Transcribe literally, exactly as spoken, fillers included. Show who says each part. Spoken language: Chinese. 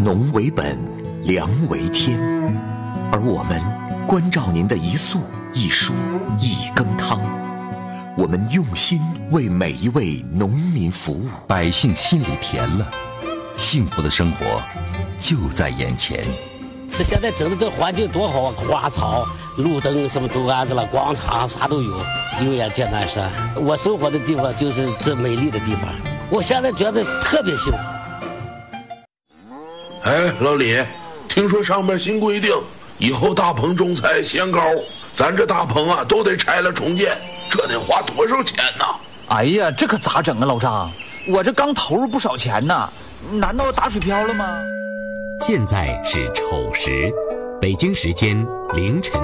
Speaker 1: 农为本，粮为天，而我们关照您的一粟一蔬一羹汤，我们用心为每一位农民服务，
Speaker 2: 百姓心里甜了，幸福的生活就在眼前。
Speaker 3: 这现在整的这环境多好啊，花草、路灯什么都安着了，广场啥都有。永远见南山，我生活的地方就是这美丽的地方，我现在觉得特别幸福。
Speaker 4: 哎，老李，听说上面新规定，以后大棚种菜限高，咱这大棚啊都得拆了重建，这得花多少钱呢？
Speaker 5: 哎呀，这可咋整啊，老张？我这刚投入不少钱呢，难道打水漂了吗？
Speaker 6: 现在是丑时，北京时间凌晨